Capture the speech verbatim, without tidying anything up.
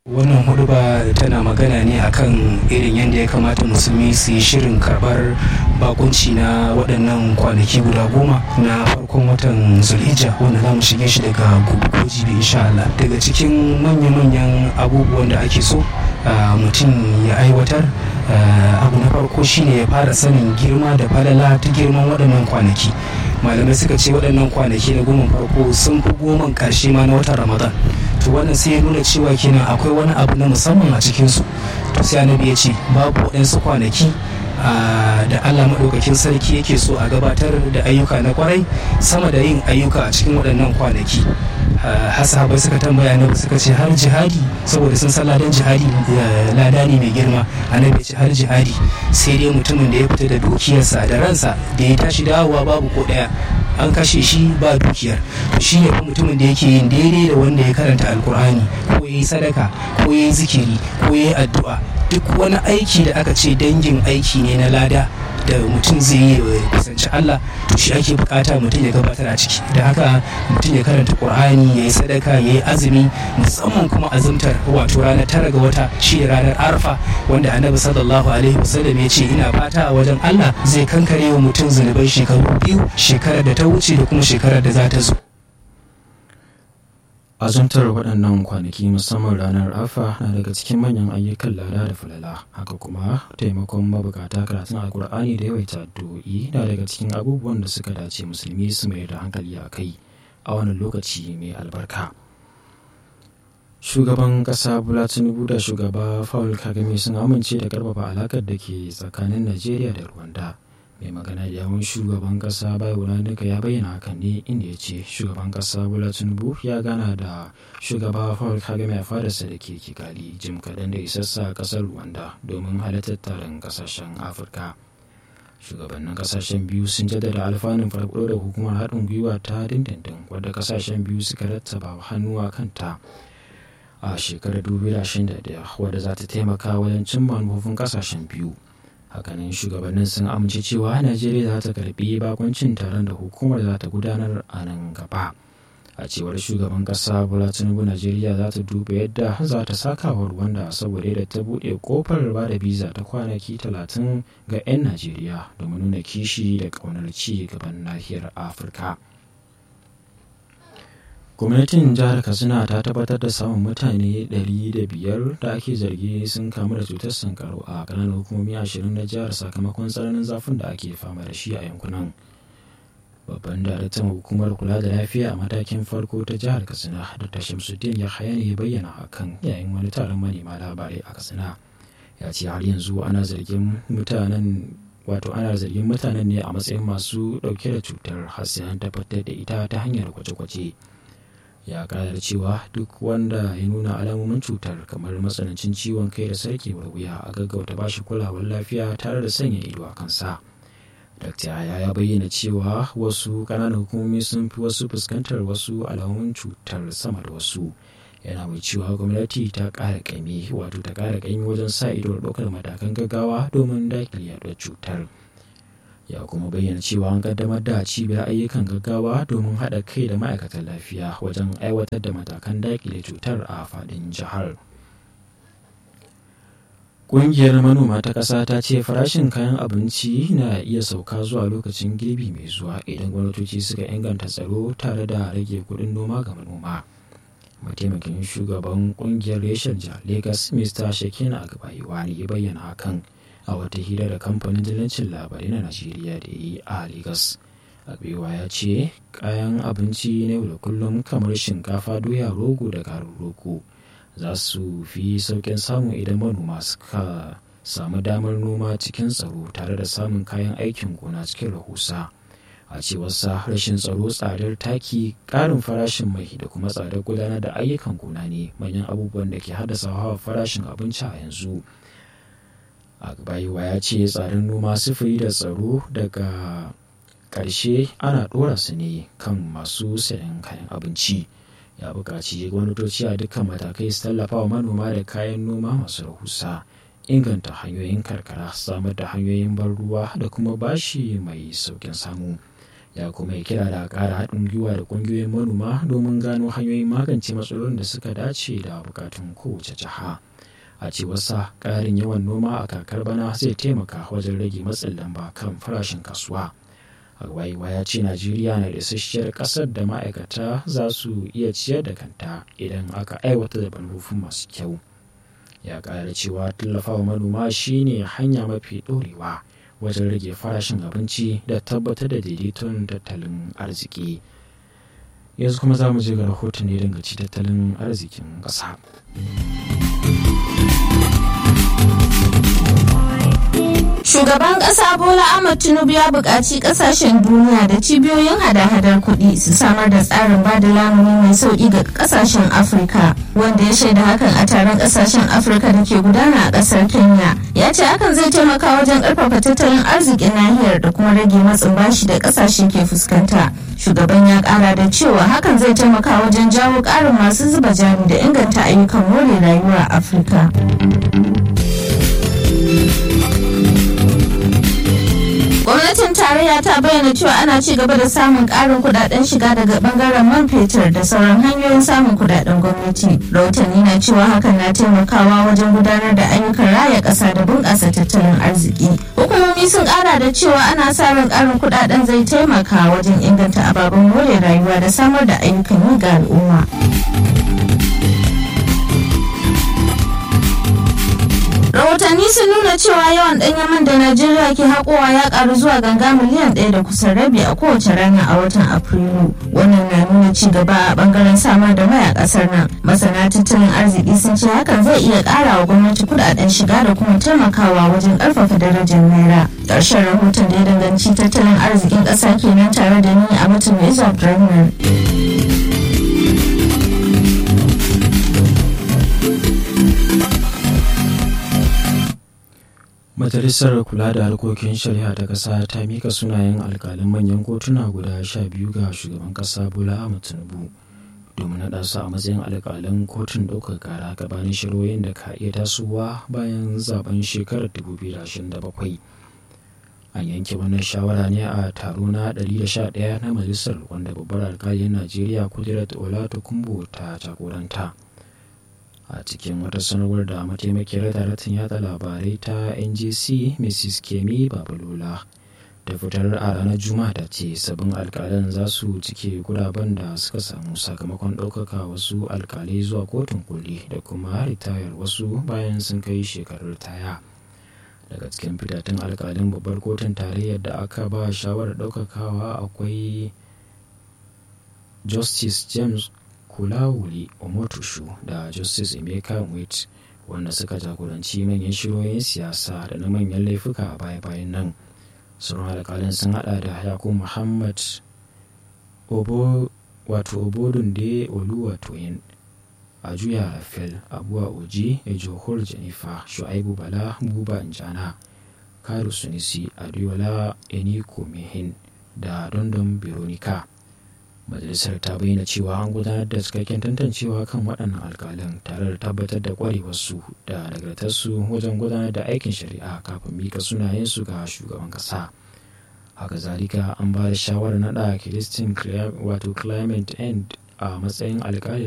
Wannan huduba tana magana ne akan irin yadda ya kamata musulmi su yi shirin karɓar bakunci na waɗannan kwanaki guda goma na farkon watan zulhijja wanda za mu shige shi daga gobe ko jibi insha Allah. Daga cikin manya-manyan abubuwan da ake so mutum ya aiwatar, abu na farko shine ya fara sanin girma da falala ta girman waɗannan kwanaki. Malamai suka ce waɗannan kwanaki na goma farko sun fi goman ƙarshe ma na watan Ramadan. To wannan sai ya nuna cewa kenan akwai wani abu na musamman a cikinsu. To sai annabi ya ce babu waɗansu kwanaki da Allah maɗaukakin sarki yake so a gabatar da ayyuka na kwarai sama da yin ayyuka a cikin waɗannan kwanaki. Har sahabbai suka tambaya annabi suka ce har jihadi, saboda sun san ladan jihadi lada ne mai girma. Annabi ya ce har jihadi, sai dai mutumin da ya fita da dukiyarsa da ransa da ya tashi dawowa babu ko ɗaya, an kashe shi ba dukiyar. To shi ne mutumin da yake yin daidai da wanda ya karanta alkur'ani ko ya yi sadaka ko ya yi zikiri ko ya yi addu'a. Duk wani aiki da aka ce dangin aiki ne na lada da mutum zai yi kusanci Allah, to shi ake bukata mutum ya gabatar a ciki. Da haka mutum ya karanta Qur'ani, ya yi sadaka, ya yi azumi, musamman kuma azumtar wato ranar tara ga wata shi ne ranar Arfa, wanda Annabi sallallahu alaihi wasallam ya ce ina fata a wajen Allah zai kankare wa mutum zunubai shekaru biyu, shekarar da ta wuce da kuma shekarar da za ta zo. Azumtar waɗannan kwanaki musamman ranar Arfa na daga cikin manyan ayyukan lada da falala. Haka kuma taimakon mabukata, karatun alkur'ani da yawaita addu'o'i na daga cikin abubuwan da suka dace musulmi su mai da hankali a kai a wannan lokaci mai albarka. Shugaban ƙasa Bola Tinubu da shugaba Paul Kagame sun amince da ƙarfafa alaƙar da ke tsakanin Najeriya da Rwanda. Mai magana da yawun shugaban kasa Bayo Duka ya bayyana hakan ne, inda ya ce shugaban kasa Bola Tinubu ya gana da shugaba Paul Kagame a fadarsa da ke Kigali jim kaɗan da isassa ƙasar Rwanda domin halartar taron ƙasashen Afirka. Shugabannin ƙasashen biyu sun jaddada alfanun farko da hukumar haɗin gwiwa ta dindindin wadda ƙasashen biyu suka rattaba hannu a kanta a shekarar dubu biyu da ashirin da ɗaya, wadda za ta taimaka wajen cimma manufofin ƙasashen biyu. Hakanan shugabannin sun amince cewa Najeriya za ta karbi bakuncin taron da hukumar za ta gudanar a nan gaba. A cewar shugaban kasa Bola Tinubu, Najeriya za ta duba yadda za ta saka wa Rwanda saboda yadda ta buɗe kofar ba da biza ta kwanaki talatin ga 'yan Najeriya domin nuna kishi da ƙaunar ci gaban nahiyar Afirka. Gwamnatin jihar Katsina ta tabbatar da samun mutane ɗari da biyar da ake zargi sun kamu da cutar sankarau a ƙananan hukumomi ashirin na jihar sakamakon tsananin zafin da ake fama da shi a yankunan. Babban daraktan hukumar kula da lafiya a matakin farko ta jihar Katsina, Dr. Shamsuddin Yahaya ne ya bayyana hakan yayin wani taron manema labarai a Katsina. Ya ce har yanzu ana zargin mutanen wato ana zargin mutanen ne a matsayin masu ɗauke da cutar, har sai an tabbatar da ita ta hanyar gwaje-gwaje. Ya ƙara cewa duk wanda ya nuna alamomin cutar kamar matsanancin ciwon kai da sarkewar wuya a gaggauta bashi kulawar lafiya tare da sanya ido a kansa. Dakta Yahaya ya bayyana cewa wasu ƙananan hukumomi sun fi wasu fuskantar wasu alamomin cutar sama da wasu. Yana mai cewa gwamnati ta ƙara ƙaimi wato ta ƙara ƙaimi wajen sa ido da ɗaukar matakan gaggawa domin daƙile yaɗuwar cutar. Ya kuma bayyana cewa an kaddamar da cibiyar ayyukan gaggawa domin haɗa kai da ma'aikatan lafiya wajen aiwatar da matakan daƙile cutar a faɗin jihar. Ƙungiyar manoma ta ƙasa ta ce farashin kayan abinci na iya sauka zuwa lokacin girbi mai zuwa idan gwamnatoci suka inganta tsaro tare da rage kuɗin noma ga manoma. Mataimakin shugaban ƙungiyar reshen jihar Legas, Mista Shekina Agbayiwa ne ya bayyana hakan a wata hira da kamfanin dillancin labarai na Najeriya da yi a Lagos. Agbewa ya ce kayan abinci na yau da kullum kamar shinkafa, doya, rogo da garin rogo za su fi sauƙin samu idan manoma suka samu damar noma cikin tsaro tare da samun kayan aikin gona cikin rahusa. A cewarsa rashin tsaro, tsadar taki, ƙarin farashin mai da kuma tsadar gudanar da ayyukan gona ne manyan abubuwan da ke haddasa hawa farashin abinci a yanzu. Agbayiwa ya ce tsarin noma, sufuri da tsaro daga ƙarshe ana ɗora su ne kan masu sayan kayan abinci. Ya buƙaci gwamnatoci a dukkan matakai su tallafa wa manoma da kayan noma masu rahusa, inganta hanyoyin karkara, samar da hanyoyin ban ruwa da kuma bashi mai sauƙin samu. ya kuma yi kira da ƙara haɗin gwiwa da ƙungiyoyin manoma domin gano hanyoyin magance matsalolin da suka dace da bukatun kowace jiha. A cewarsa ƙarin yawan noma a kakar bana zai taimaka wajen rage matsin lamba kan farashin kasuwa. Agwaiwa ya ce Najeriya na da isasshiyar ƙasar da ma'aikata za su iya ciyar da kanta idan aka aiwatar da manufofin masu kyau. Ya ƙara cewa tallafawa manoma shine hanya mafi ɗorewa wajen rage farashin abinci da tabbatar da daidaiton tattalin arziki. Yanzu kuma za mu je ga rahoton ne danganci tattalin arzikin ƙasa. Shugaban ƙasa Bola Ahmed Tinubu ya buƙaci ƙasashen duniya da cibiyoyin hada-hadar kuɗi su samar da tsarin ba da lamuni mai sauƙi ga ƙasashen Afirka, wanda ya shaida hakan a taron ƙasashen Afirka da ke gudana a ƙasar Kenya. Ya ce hakan zai taimaka wajen ƙarfafa tattalin arzikin nahiyar da kuma rage matsin bashi da ƙasashe ke fuskanta. Shugaban ya ƙara da cewa hakan zai taimaka wajen jawo ƙarin masu zuba jari da inganta ayyukan more rayuwa a Afirka. Gwamnatin tarayya ta bayyana cewa ana ci gaba da samun ƙarin kudaden shiga daga bangaren man fetur da sauran hanyoyin samun kudaden gwamnati. Rahotanni na cewa hakan na taimakawa wajen gudanar da ayyukan raya ƙasa da bunƙasa tattalin arziki. Hukumomi sun ƙara da cewa ana sa ran ƙarin kudaden zai taimaka wajen inganta ababen more rayuwa da samar da ayyukan yi ga al'umma. Rahotanni sun nuna cewa yawan ɗanyen man da Najeriya ke haƙowa ya ƙaru zuwa ganga miliyan ɗaya da kusan rabi a kowace rana a watan Afrilu. Wannan na nuna ci gaba a ɓangaren samar da mai a ƙasar nan. Masana tattalin arziki sun ce hakan zai iya ƙara wa gwamnati kuɗaɗen shiga da kuma taimakawa wajen ƙarfafa darajar naira. Ƙarshen rahoton da ya danganci tattalin arzikin ƙasa kenan tare da ni a mutum Isa Abdurrahman. Majalisar Kula da Harkokin Shari'a ta ƙasa ta mika sunayen alƙalin manyan kotuna guda sha biyu ga shugaban ƙasa Bola Ahmed Tinubu domin naɗa su a matsayin alƙalin kotun ɗaukar ƙara gabanin shari'o'in da ka iya tasowa bayan zaben shekarar dubu biyu da ashirin da bakwai. An yanke wannan shawara ne a taro na ɗari da sha ɗaya na majalisar wanda babbar alƙalin Najeriya Kudirat Olatokunbo ta jagoranta. A cikin wata sanarwar da mataimakiyar daraktan yada labarai ta N J C Missus Kemi Babalola da fitar a ranar Juma'a ta ce sabbin alkalan za su cike guraben da suka samu sakamakon ɗaukaka wasu alkalai zuwa kotun koli da kuma ritayar wasu bayan sun kai shekarar ritaya. Daga cikin fitattun alkalin babbar kotun tarayyar da aka ba shawarar ɗaukakawa akwai Justice James Kulawuli Omotoshu da Justice Emeka Nwite, wanda suka jagoranci manyan shiroyin siyasa da na manyan laifuka a baya-bayan nan. Sauran alƙalin sun hada da Yakub Muhammad Obo wato Obodunde Oluwatoyin, Ajuya Rafel, Abuwa Oji, Ejohor Jennifer, Shu'aibu Bala, Buba Njana, Karu Sunisi, Adiola Eniko Mehin da Dondon Veronica. Majalisar ta bayyana cewa an gudanar da cikakken tantancewa kan waɗannan alƙalan tare da tabbatar da ƙwarewarsu da nagartarsu wajen gudanar da aikin shari'a kafin mika sunayensu ga shugaban ƙasa. Haka zalika an ba da shawarar naɗa Kiristin wato Clement End a matsayin alƙali